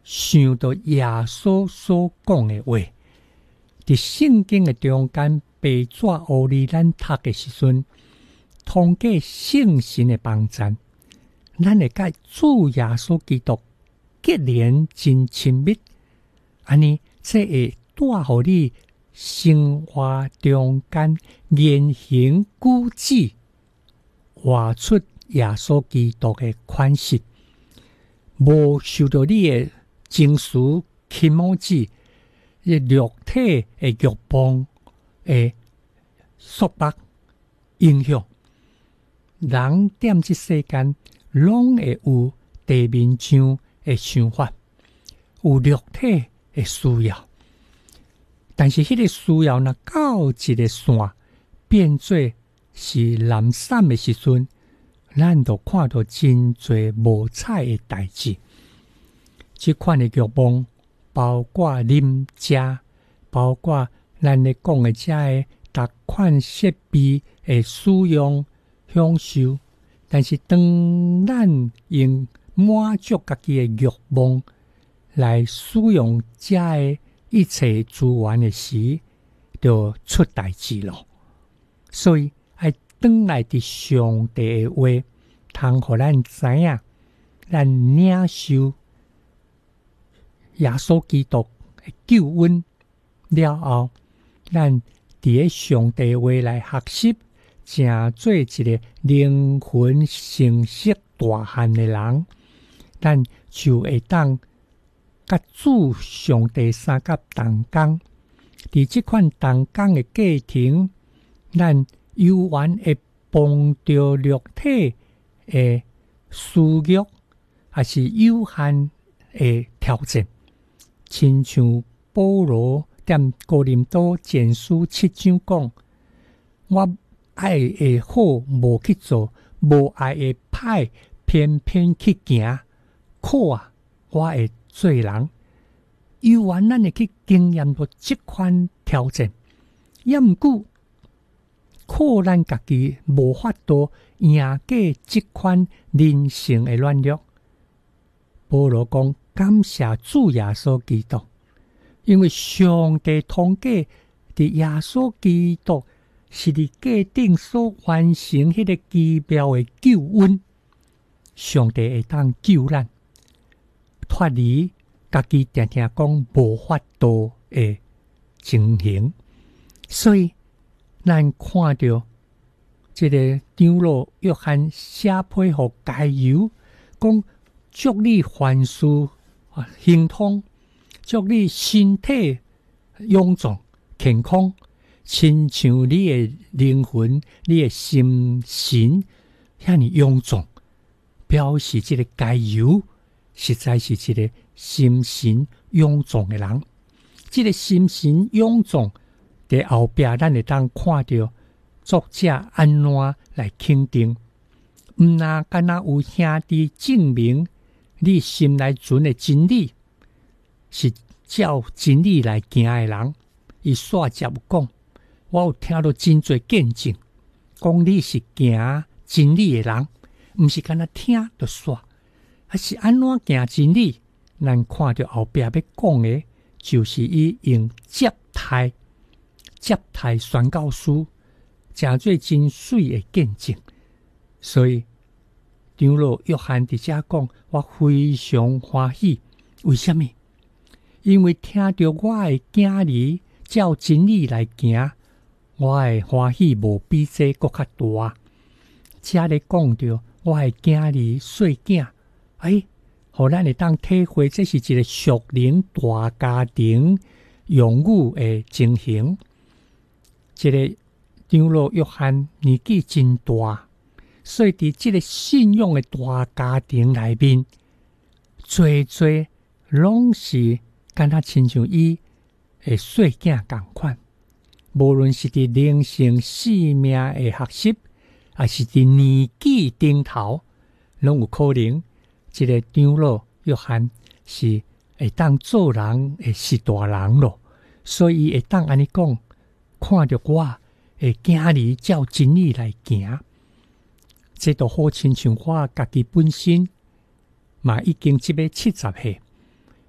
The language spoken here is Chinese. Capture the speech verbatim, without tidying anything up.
想到耶稣所讲的话，伫圣经的中间白纸黑字咱读的时阵，通过圣神的帮助，咱会甲主耶稣基督结连真亲密。安尼，这会带互你生活中间言行举止活出耶稣基督的款式，无受到你的情绪起毛子、肉体的欲望的束缚影响。人踮这世间，拢会有地面上的想法，有肉体的需要，但是迄个需要若到一个线变做是懒散的时阵，咱就看到真侪无彩的代志。这款的欲望，包括啉食，包括咱咧讲的遮的逐款设备的使用享受，但是当咱用满足家己的欲望来使用遮的一切资源的时，就出代志咯。所以要转来伫上帝的话，通互咱知影，咱领受耶稣基督的救恩了后，咱伫咧上帝话来学习，成做一个灵魂成熟大汉的人，咱就会当甲主上帝三甲同工。伫即款同工的过程，咱有缘会碰到肉体的私欲，还是有限的挑战。亲像保罗踮哥林多前书七章讲：我爱的好无去做，无爱的歹偏偏去行，可啊，我会做人。有缘咱会去经验到即款挑战，也毋过可咱家己无法度赢过即款人性的软弱。保罗讲：感谢主耶稣基督，因为上帝通过伫耶稣基督是伫价顶所完成迄个奇妙的救恩，上帝会当救咱脱离家己定定讲无法度的情形。所以咱看到这个长老约翰写批互加油，讲祝你凡事亨通，祝你身体勇壮健康，亲像你的灵魂、你的心神遐尼勇壮，表示这个加油实在是一个心神勇壮的人。这个心神勇壮在后壁，咱会当看到作者安怎来肯定，毋那敢若有兄弟证明你心内存的真理是照真理来行的人。伊煞接有讲，我有听到真侪见证，讲你是行真理的人，毋是敢若听就煞，还是安怎行真理。咱看到后壁要讲的，就是伊用接待接待宣教师，诚做真水的见证。所以长老约翰伫遮讲，我非常欢喜。为什么？因为听到我的囝儿照真理来行，我的欢喜无比这搁较大。遮咧讲到我的囝儿细囝，哎，互咱会当体会，这是一个属灵大家庭用语的情形。这个长老约翰年纪真大，所以伫这个信仰的大家庭内面，最最拢是敢若亲像伊的细囝同款。无论是伫灵性生命的学习，还是伫年纪顶头，拢有可能。这个长老约翰是会当做人的是大人咯，所以会当安尼讲，看到我的囝儿照真理来行，这都好亲像我家己本身嘛，已经即要七十岁，